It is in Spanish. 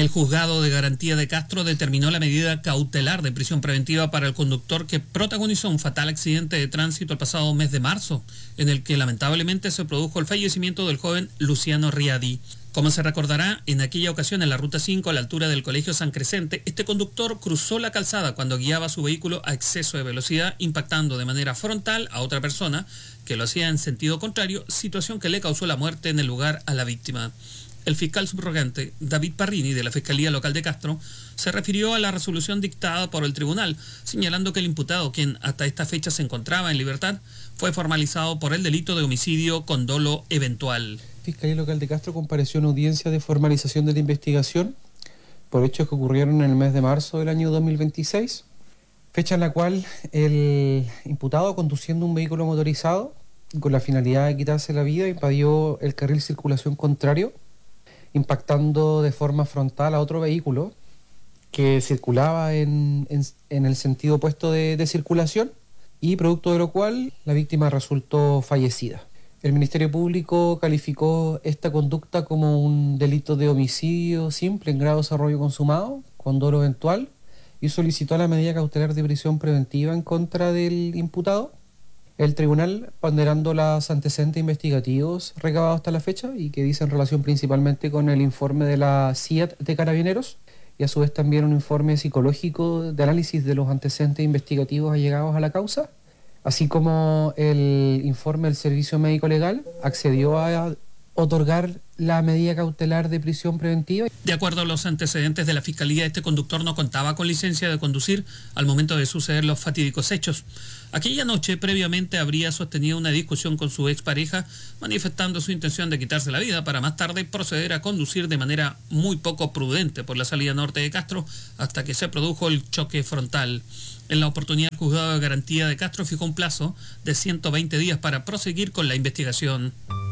El juzgado de garantía de Castro determinó la medida cautelar de prisión preventiva para el conductor que protagonizó un fatal accidente de tránsito el pasado mes de marzo, en el que lamentablemente se produjo el fallecimiento del joven Luciano Riadi. Como se recordará, en aquella ocasión en la Ruta 5, a la altura del Colegio San Crescente, este conductor cruzó la calzada cuando guiaba su vehículo a exceso de velocidad, impactando de manera frontal a otra persona que lo hacía en sentido contrario, situación que le causó la muerte en el lugar a la víctima. El fiscal subrogante David Parrini, de la Fiscalía Local de Castro, se refirió a la resolución dictada por el tribunal, señalando que el imputado, quien hasta esta fecha se encontraba en libertad, fue formalizado por el delito de homicidio con dolo eventual. Fiscalía Local de Castro compareció en audiencia de formalización de la investigación por hechos que ocurrieron en el mes de marzo del año 2026, fecha en la cual el imputado, conduciendo un vehículo motorizado con la finalidad de quitarse la vida, invadió el carril circulación contrario, impactando de forma frontal a otro vehículo que circulaba en el sentido opuesto de circulación, y producto de lo cual la víctima resultó fallecida. El Ministerio Público calificó esta conducta como un delito de homicidio simple en grado de desarrollo consumado, con dolo eventual, y solicitó la medida cautelar de prisión preventiva en contra del imputado. El tribunal, ponderando los antecedentes investigativos recabados hasta la fecha y que dicen relación principalmente con el informe de la CIAT de Carabineros y a su vez también un informe psicológico de análisis de los antecedentes investigativos allegados a la causa, así como el informe del Servicio Médico Legal, accedió a otorgar la medida cautelar de prisión preventiva. De acuerdo a los antecedentes de la Fiscalía, este conductor no contaba con licencia de conducir al momento de suceder los fatídicos hechos. Aquella noche, previamente, habría sostenido una discusión con su expareja, manifestando su intención de quitarse la vida para más tarde proceder a conducir de manera muy poco prudente por la salida norte de Castro hasta que se produjo el choque frontal. En la oportunidad, el juzgado de garantía de Castro fijó un plazo de 120 días para proseguir con la investigación.